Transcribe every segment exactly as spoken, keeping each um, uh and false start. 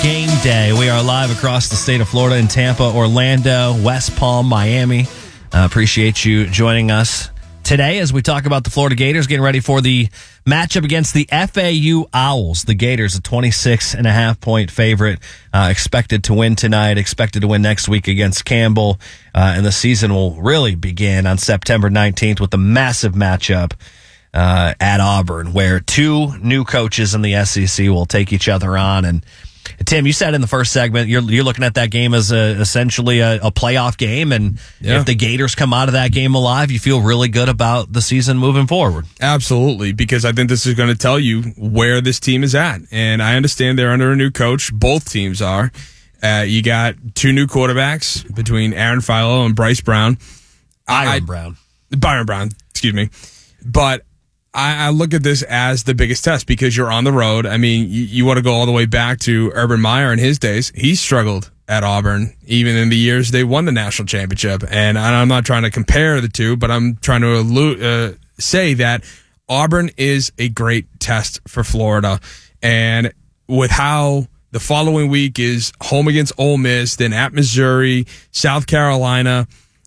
game day. We are live across the state of Florida in Tampa, Orlando, West Palm, Miami. Uh, appreciate you joining us today as we talk about the Florida Gators getting ready for the matchup against the F A U Owls. The Gators, a twenty-six and a half point favorite, uh, expected to win tonight, expected to win next week against Campbell. Uh, and the season will really begin on September nineteenth with a massive matchup uh, at Auburn, where two new coaches in the S E C will take each other on. And Tim, you said in the first segment, you're you're looking at that game as a, essentially a, a playoff game, and yeah. if the Gators come out of that game alive, you feel really good about the season moving forward. Absolutely, because I think this is going to tell you where this team is at, and I understand they're under a new coach. Both teams are. Uh, you got two new quarterbacks between Aaron Philo and Bryce Brown. Byron I, Brown. Byron Brown, excuse me. But I, I look at this as the biggest test because you're on the road. I mean, you, you want to go all the way back to Urban Meyer in his days. He struggled at Auburn, even in the years they won the national championship. And I'm not trying to compare the two, but I'm trying to allude, uh, say that Auburn is a great test for Florida. And with how the following week is home against Ole Miss, then at Missouri, South Carolina,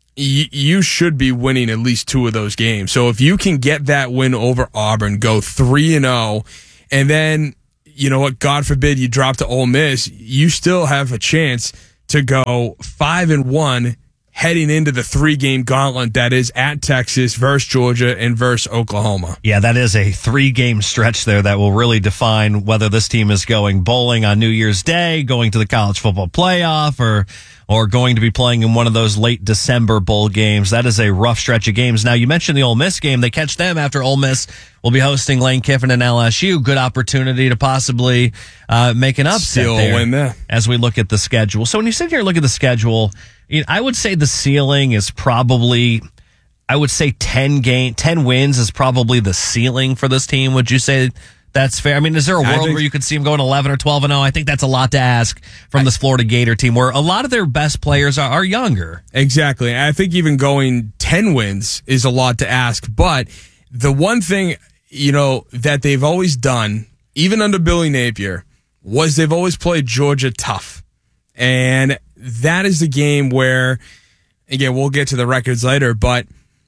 you should be winning at least two of those games. So if you can get that win over Auburn, go three and oh, and then, you know what, God forbid you drop to Ole Miss, you still have a chance to go five and one heading into the three-game gauntlet that is at Texas versus Georgia and versus Oklahoma. Yeah, that is a three-game stretch there that will really define whether this team is going bowling on New Year's Day, going to the college football playoff, or or going to be playing in one of those late December bowl games. That is a rough stretch of games. Now, you mentioned the Ole Miss game. They catch them after Ole Miss will be hosting Lane Kiffin and L S U. Good opportunity to possibly uh, make an upset Still there, win there as we look at the schedule. So when you sit here and look at the schedule, you know, I would say the ceiling is probably, I would say ten game, ten wins is probably the ceiling for this team. Would you say that's fair? I mean, is there a world think, where you could see them going eleven or twelve and oh? I think that's a lot to ask from I, this Florida Gator team, where a lot of their best players are, are younger. Exactly. I think even going ten wins is a lot to ask. But the one thing, you know, that they've always done, even under Billy Napier, was they've always played Georgia tough. And that is the game where, again, we'll get to the records later, but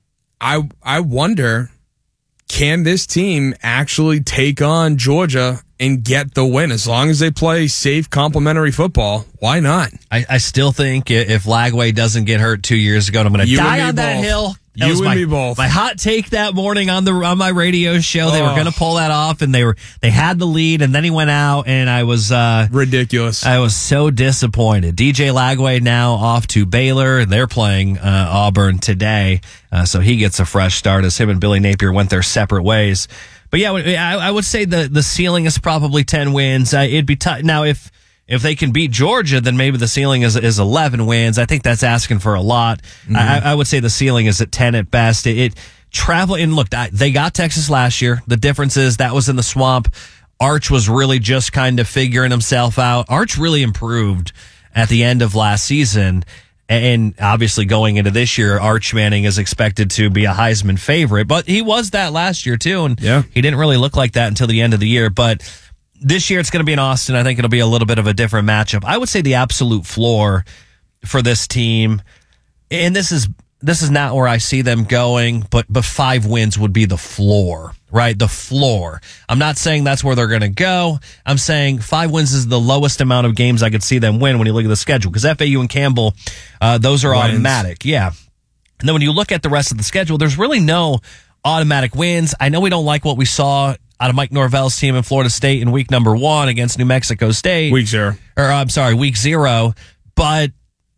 I I wonder, can this team actually take on Georgia and get the win? As long as they play safe, complimentary football, why not? I, I still think if Lagway doesn't get hurt two years ago, and I'm going to die on that hill. That you was and my, me both. My hot take that morning on the on my radio show. They oh. were going to pull that off, and they were they had the lead, and then he went out, and I was uh, ridiculous. I was so disappointed. D J Lagway now off to Baylor, and they're playing uh, Auburn today, uh, so he gets a fresh start as him and Billy Napier went their separate ways. But yeah, I, I would say the the ceiling is probably ten wins. Uh, it'd be tough now if. If they can beat Georgia, then maybe the ceiling is is eleven wins. I think that's asking for a lot. Mm-hmm. I, I would say the ceiling is at ten at best. It, it travel and look, they got Texas last year. The difference is that was in the swamp. Arch was really just kind of figuring himself out. Arch really improved at the end of last season. And obviously going into this year, Arch Manning is expected to be a Heisman favorite, but he was that last year too. And yeah. he didn't really look like that until the end of the year. But this year it's going to be in Austin. I think it'll be a little bit of a different matchup. I would say the absolute floor for this team, and this is this is not where I see them going, but but five wins would be the floor, right? The floor. I'm not saying that's where they're going to go. I'm saying five wins is the lowest amount of games I could see them win when you look at the schedule, because F A U and Campbell, uh, those are wins. Automatic. Yeah. And then when you look at the rest of the schedule, there's really no automatic wins. I know we don't like what we saw out of Mike Norvell's team in Florida State in week number one against New Mexico State. Week zero. Or I'm sorry, week zero. But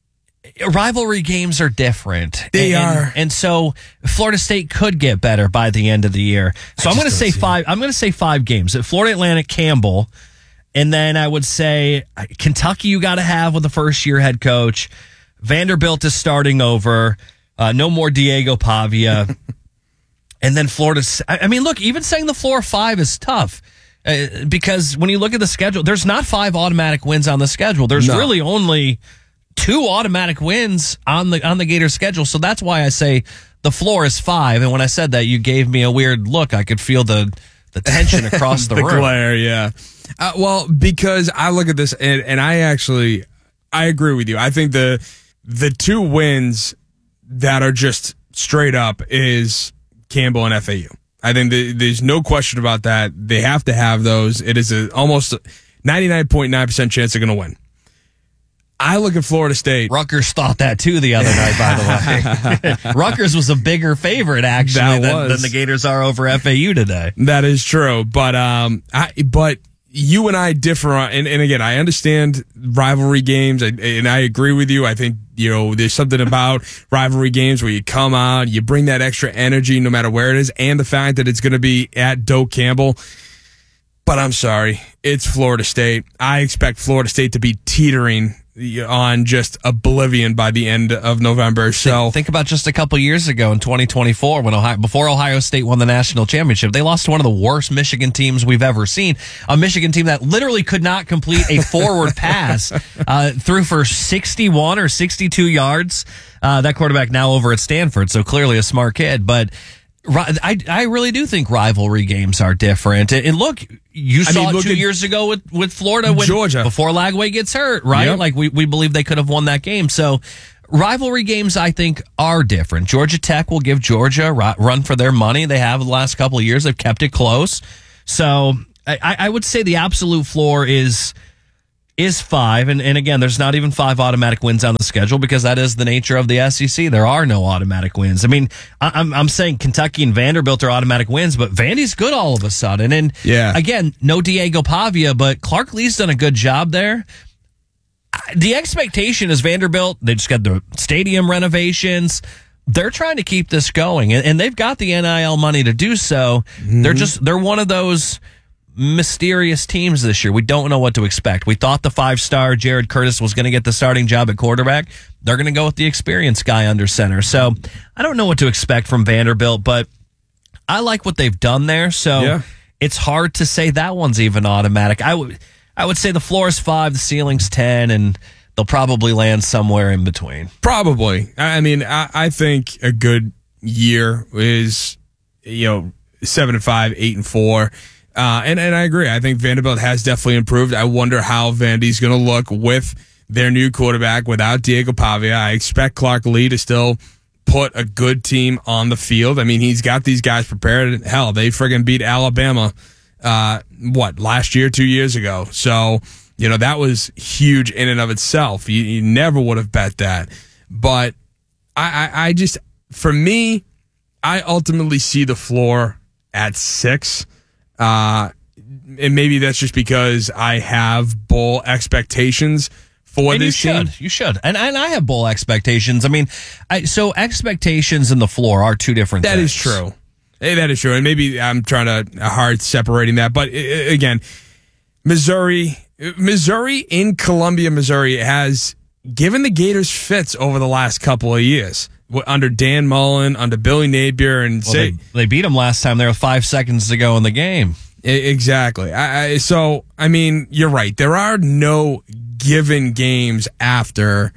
rivalry games are different. They and, are. And so Florida State could get better by the end of the year. So I'm going to say five. It. I'm going to say five games. At Florida Atlantic, Campbell. And then I would say Kentucky you got to have with the first year head coach. Vanderbilt is starting over. Uh, no more Diego Pavia. And then Florida, I mean, look, even saying the floor five is tough uh, because when you look at the schedule, there's not five automatic wins on the schedule. There's no. really only two automatic wins on the on the Gators schedule. So that's why I say the floor is five. And when I said that, you gave me a weird look. I could feel the, the tension across the, the room. glare, yeah. Uh, well, because I look at this and, and I actually I agree with you. I think the the two wins that are just straight up is Campbell and F A U. I think the, there's no question about that. They have to have those. It is a almost ninety-nine point nine percent chance they're going to win. I look at Florida State. Rutgers thought that too the other night, by the way. Rutgers was a bigger favorite actually than, than the Gators are over F A U today. That is true, but um, I, but you and I differ on, and, and again, I understand rivalry games, and, and I agree with you. I think you know there's something about rivalry games where you come out, you bring that extra energy, no matter where it is, and the fact that it's going to be at Doak Campbell. But I'm sorry, it's Florida State. I expect Florida State to be teetering on just oblivion by the end of November. So think, think about just a couple years ago in twenty twenty-four when Ohio, before Ohio State won the national championship, they lost to one of the worst Michigan teams we've ever seen. A Michigan team that literally could not complete a forward pass, uh, threw for sixty-one or sixty-two yards. Uh, that quarterback now over at Stanford, so clearly a smart kid, but I, I really do think rivalry games are different. And look, you saw I mean, it two years ago with, with Florida when, Georgia before Lagway gets hurt, right? Yep. Like we, we believe they could have won that game. So rivalry games, I think, are different. Georgia Tech will give Georgia a run for their money. They have the last couple of years. They've kept it close. So I, I would say the absolute floor is is five. And, and again, there's not even five automatic wins on the schedule because that is the nature of the S E C. There are no automatic wins. I mean, I, I'm I'm saying Kentucky and Vanderbilt are automatic wins, but Vandy's good all of a sudden. And yeah. again, no Diego Pavia, but Clark Lee's done a good job there. The expectation is Vanderbilt, they just got the stadium renovations. They're trying to keep this going, and, and they've got the N I L money to do so. Mm-hmm. They're just, they're one of those mysterious teams this year. We don't know what to expect. We thought the five-star Jared Curtis was going to get the starting job at quarterback. They're going to go with the experienced guy under center. So I don't know what to expect from Vanderbilt, but I like what they've done there. So yeah. It's hard to say that one's even automatic. I would, I would say the floor is five, the ceiling's ten, and they'll probably land somewhere in between. Probably. I mean, I, I think a good year is, you know, seven and five, eight and four. Uh, and, and I agree. I think Vanderbilt has definitely improved. I wonder how Vandy's going to look with their new quarterback without Diego Pavia. I expect Clark Lee to still put a good team on the field. I mean, he's got these guys prepared. Hell, they friggin' beat Alabama, uh, what, last year, two years ago. So, you know, that was huge in and of itself. You, you never would have bet that. But I, I, I just, for me, I ultimately see the floor at six. Uh, and maybe that's just because I have bowl expectations for and this you team. Should. You should. And, and I have bowl expectations. I mean, I, so expectations and the floor are two different that things. That is true. Hey, that is true. And maybe I'm trying to hard separating that. But uh, again, Missouri, Missouri in Columbia, Missouri has given the Gators fits over the last couple of years. Under Dan Mullen, under Billy Napier, and well, say they, they beat them last time. There were five seconds to go in the game. Exactly. I, I, so, I mean, you're right. There are no given games after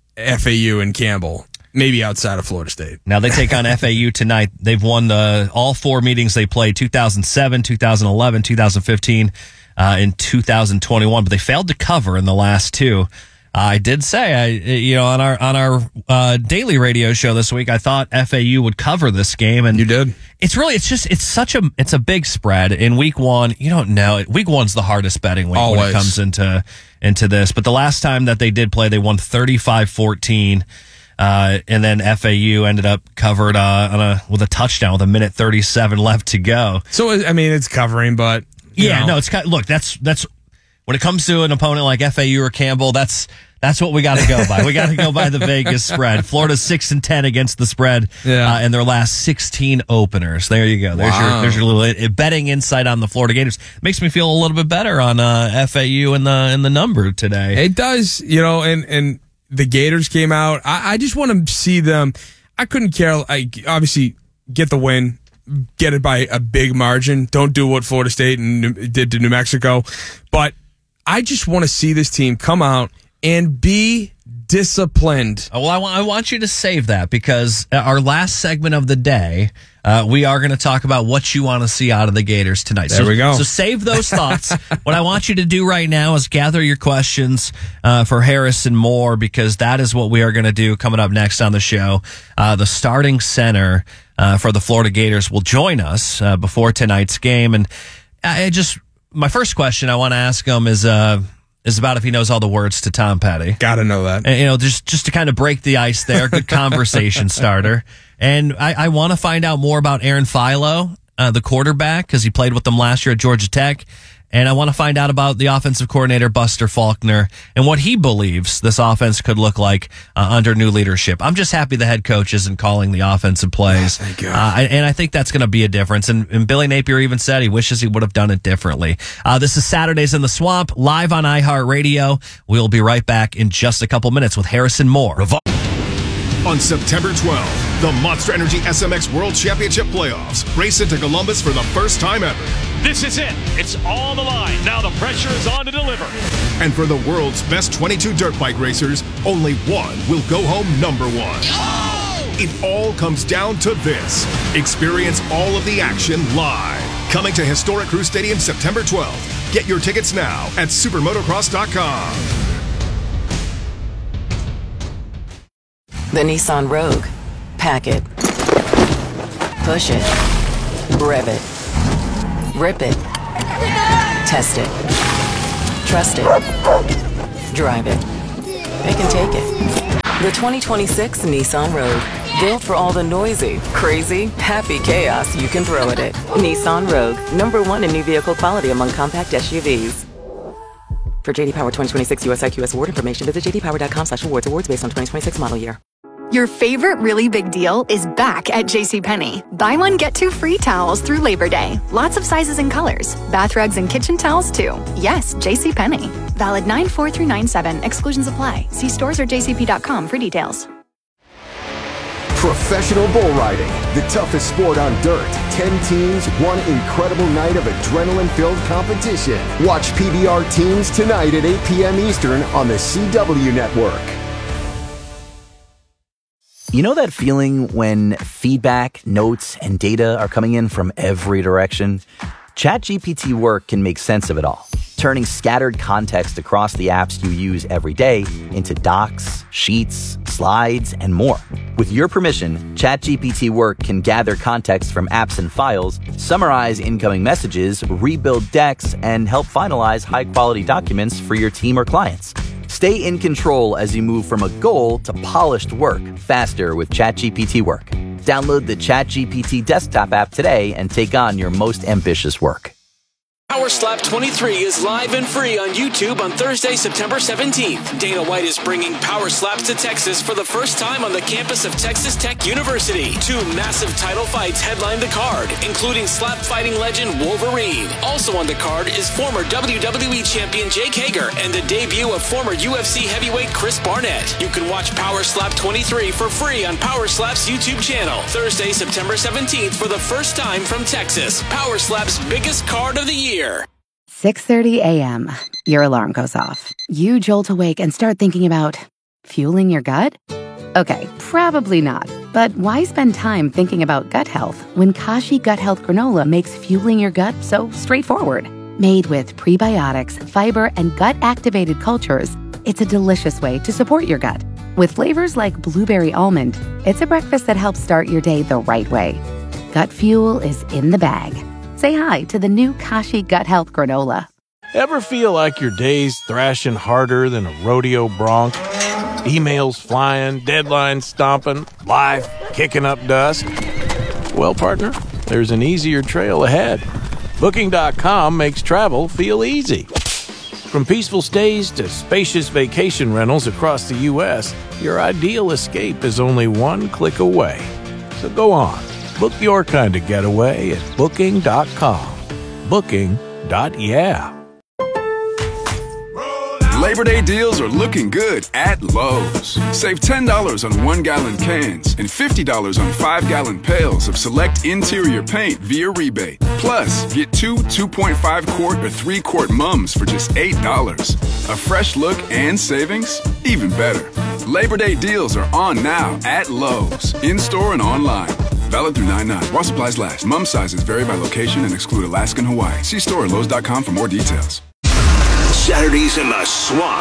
F A U and Campbell, maybe outside of Florida State. Now they take on F A U tonight. They've won the, all four meetings they played: two thousand seven, two thousand eleven, two thousand fifteen, uh, and two thousand twenty-one. But they failed to cover in the last two. I did say, I you know, on our on our uh, daily radio show this week, I thought F A U would cover this game, and you did. It's really, it's just, it's such a, it's a big spread in week one. You don't know. Week one's the hardest betting week Always. when it comes into into this. But the last time that they did play, they won thirty-five fourteen, uh, and then F A U ended up covered uh, on a with a touchdown with a minute thirty-seven left to go. So I mean, it's covering, but yeah, know. no, it's kind of, look, that's that's. When it comes to an opponent like F A U or Campbell, that's that's what we got to go by. We got to go by the Vegas spread. Florida's six and ten against the spread, yeah. uh, in their last sixteen openers. There you go. There's wow. your there's your little betting insight on the Florida Gators. Makes me feel a little bit better on uh, F A U and the in the number today. It does, you know. And and the Gators came out. I, I just want to see them. I couldn't care. I obviously get the win. Get it by a big margin. Don't do what Florida State and did to New Mexico, but I just want to see this team come out and be disciplined. Well, I want I want you to save that because our last segment of the day, uh, we are going to talk about what you want to see out of the Gators tonight. There so, we go. So save those thoughts. What I want you to do right now is gather your questions uh, for Harrison Moore, because that is what we are going to do coming up next on the show. Uh, the starting center uh, for the Florida Gators will join us uh, before tonight's game. And I just, my first question I want to ask him is, uh, is about if he knows all the words to Tom Petty. Gotta know that. And, you know, just, just to kind of break the ice there, good conversation starter. And I, I want to find out more about Aaron Philo, uh, the quarterback, because he played with them last year at Georgia Tech. And I want to find out about the offensive coordinator, Buster Faulkner, and what he believes this offense could look like uh, under new leadership. I'm just happy the head coach isn't calling the offensive plays. Oh, thank God. Uh, and I think that's going to be a difference. And, and Billy Napier even said he wishes he would have done it differently. Uh, this is Saturdays in the Swamp, live on iHeartRadio. We'll be right back in just a couple minutes with Harrison Moore. On September twelfth, the Monster Energy S M X World Championship Playoffs race into Columbus for the first time ever. This is it. It's on the line. Now the pressure is on to deliver. And for the world's best twenty-two dirt bike racers, only one will go home number one. Oh! It all comes down to this. Experience all of the action live. Coming to historic Crew Stadium September twelfth. Get your tickets now at supermotocross dot com. The Nissan Rogue. Pack it. Push it. Rev it. Rip it. Test it. Trust it. Drive it. It can take it. The twenty twenty-six Nissan Rogue. Built for all the noisy, crazy, happy chaos you can throw at it. Nissan Rogue. Number one in new vehicle quality among compact S U Vs. For J D Power twenty twenty-six U S I Q S award information, visit j d power dot com slash awards. Awards based on twenty twenty-six model year. Your favorite really big deal is back at JCPenney. Buy one, get two free towels through Labor Day. Lots of sizes and colors. Bath rugs and kitchen towels, too. Yes, JCPenney. Valid nine four through nine seven. Exclusions apply. See stores or j c p dot com for details. Professional bull riding, the toughest sport on dirt. Ten teams, one incredible night of adrenaline-filled competition. Watch P B R Teams tonight at eight p.m. Eastern on the C W Network. You know that feeling when feedback, notes, and data are coming in from every direction? ChatGPT Work can make sense of it all, turning scattered context across the apps you use every day into docs, sheets, slides, and more. With your permission, ChatGPT Work can gather context from apps and files, summarize incoming messages, rebuild decks, and help finalize high-quality documents for your team or clients. Stay in control as you move from a goal to polished work faster with ChatGPT Work. Download the ChatGPT desktop app today and take on your most ambitious work. Power Slap twenty-three is live and free on YouTube on Thursday, September seventeenth. Dana White is bringing Power Slaps to Texas for the first time on the campus of Texas Tech University. Two massive title fights headline the card, including slap fighting legend Wolverine. Also on the card is former W W E champion Jake Hager and the debut of former U F C heavyweight Chris Barnett. You can watch Power Slap twenty-three for free on Power Slap's YouTube channel. Thursday, September seventeenth for the first time from Texas. Power Slap's biggest card of the year. six thirty a.m. Your alarm goes off. You jolt awake and start thinking about fueling your gut? Okay, probably not. But why spend time thinking about gut health when Kashi Gut Health Granola makes fueling your gut so straightforward? Made with prebiotics, fiber, and gut-activated cultures, it's a delicious way to support your gut. With flavors like blueberry almond, it's a breakfast that helps start your day the right way. Gut fuel is in the bag. Say hi to the new Kashi Gut Health Granola. Ever feel like your day's thrashing harder than a rodeo bronc? Emails flying, deadlines stomping, life kicking up dust? Well, partner, there's an easier trail ahead. Booking dot com makes travel feel easy. From peaceful stays to spacious vacation rentals across the U S, your ideal escape is only one click away. So go on. Book your kind of getaway at booking dot com. Booking. Yeah. Labor Day deals are looking good at Lowe's. Save ten dollars on one-gallon cans and fifty dollars on five-gallon pails of select interior paint via rebate. Plus, get two two point five quart or three quart mums for just eight dollars. A fresh look and savings? Even better. Labor Day deals are on now at Lowe's, in-store and online. Valid through nine nine. While supplies last. Mum sizes vary by location and exclude Alaska and Hawaii. See store at Lowe's dot com for more details. Saturdays in the Swamp.